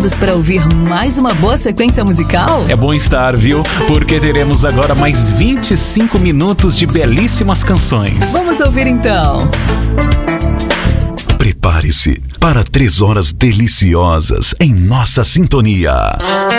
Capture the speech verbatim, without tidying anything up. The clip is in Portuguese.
preparados para ouvir mais uma boa sequência musical? É bom estar, viu? Porque teremos agora mais vinte e cinco minutos de belíssimas canções. Vamos ouvir então. Prepare-se para três horas deliciosas em nossa sintonia.